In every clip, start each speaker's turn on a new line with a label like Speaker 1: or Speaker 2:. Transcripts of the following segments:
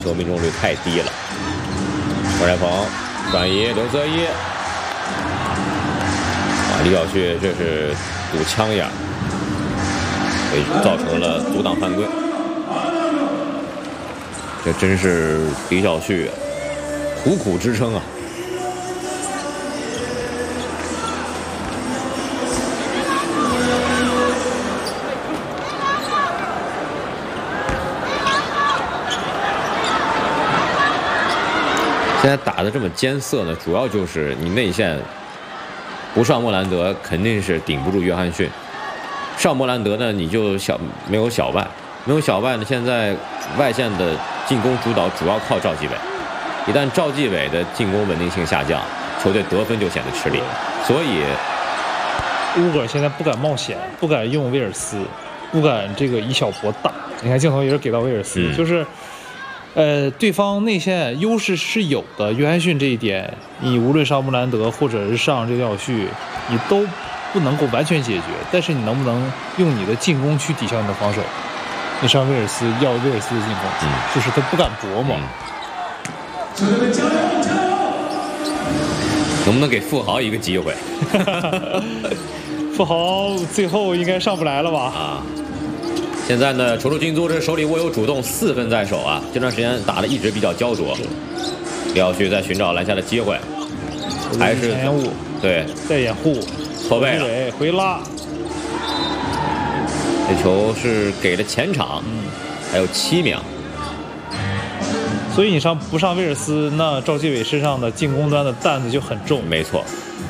Speaker 1: 球命中率太低了。王占鹏转移刘泽一，李晓旭这是堵枪眼，所以造成了阻挡犯规。这真是李晓旭苦苦支撑啊！现在打的这么艰涩呢，主要就是你内线不上莫兰德肯定是顶不住约翰逊，上莫兰德呢你就没有小外，没有小外呢，现在外线的进攻主导主要靠赵继伟，一旦赵继伟的进攻稳定性下降，球队得分就显得吃力，所以
Speaker 2: 乌戈现在不敢冒险，不敢用威尔斯，不敢这个以小博大。你看镜头也是给到威尔斯，就是。对方内线优势是有的，约翰逊这一点，你无论上穆兰德或者是上这个廖旭，你都不能够完全解决。但是你能不能用你的进攻去抵消你的防守？你上威尔斯要威尔斯的进攻，就是他不敢搏嘛。
Speaker 1: 能不能给富豪一个机会？
Speaker 2: 富豪最后应该上不来了吧？
Speaker 1: 啊。现在呢，球出金租，这手里握有主动，4分在手啊。这段时间打的一直比较焦灼。李晓旭在寻找篮下的机会，还是
Speaker 2: 前误，
Speaker 1: 对，
Speaker 2: 在掩护，
Speaker 1: 错位了，
Speaker 2: 回拉。
Speaker 1: 这球是给了前场，还有7秒。
Speaker 2: 所以你不上威尔斯，那赵继伟身上的进攻端的担子就很重。
Speaker 1: 没错。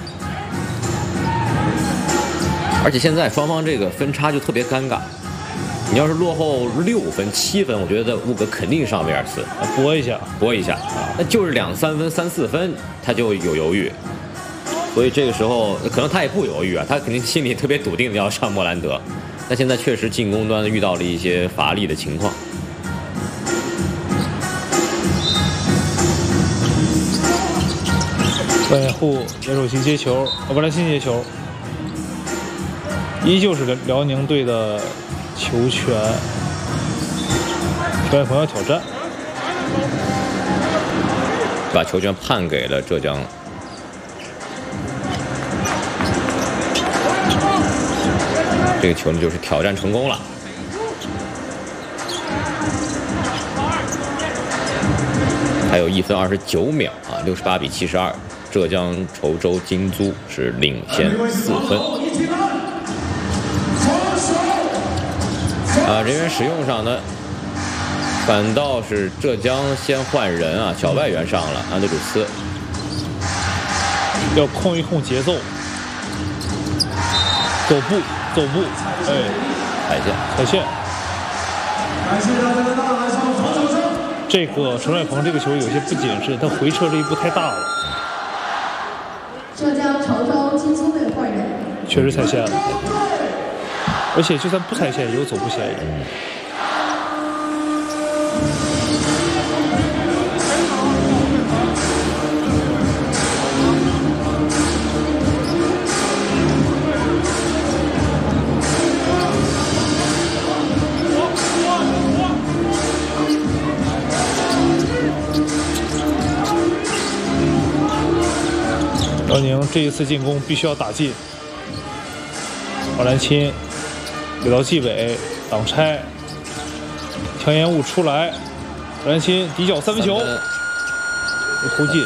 Speaker 1: 而且现在双方这个分差就特别尴尬。你要是落后6分、7分，我觉得乌戈肯定上威尔斯，搏一下，那就是2、3分、3、4分，他就有犹豫。所以这个时候可能他也不犹豫啊，他肯定心里特别笃定的要上莫兰德。但现在确实进攻端遇到了一些乏力的情况。
Speaker 2: 掩护野手型接球，布兰辛接球，依旧是辽宁队的。球权，专业朋友挑战，
Speaker 1: 把球权判给了浙江。这个球呢，就是挑战成功了。还有1分29秒啊，68比72，浙江稠州金租是领先4分。人员使用上呢，反倒是浙江先换人啊，小外援上了，安德鲁斯
Speaker 2: 要控一控节奏，走步，踩线。这个陈帅鹏这个球有些不谨慎，他回撤这一步太大了。
Speaker 3: 浙江稠州金租队换人，
Speaker 2: 确实踩线了。而且就算不踩线，也有走步嫌疑。辽宁这一次进攻必须要打进。华兰钦。给到纪委挡拆，强延误出来，兰钦底角3分球，投进。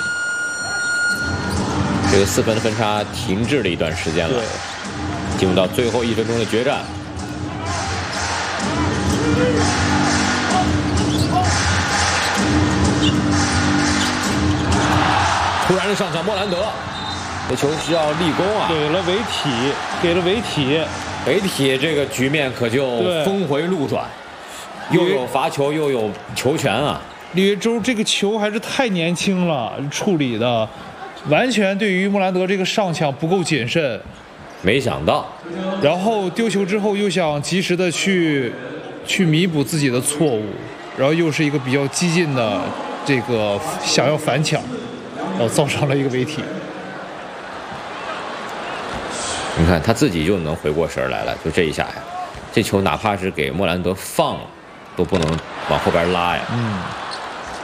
Speaker 1: 这个4分的分差停滞了一段时间了，进入到最后1分钟的决战。突然的上场莫兰德，这球需要立功啊！
Speaker 2: 给了违体。
Speaker 1: 媒体这个局面可就峰回路转，又有罚球又有球权啊！
Speaker 2: 李岳洲这个球还是太年轻了，处理的完全对于莫兰德这个上抢不够谨慎，
Speaker 1: 没想到，
Speaker 2: 然后丢球之后又想及时的去弥补自己的错误，然后又是一个比较激进的这个想要反抢，然后造成了一个违体。
Speaker 1: 你看他自己就能回过神来了，就这一下呀，这球哪怕是给莫兰德放了，都不能往后边拉呀。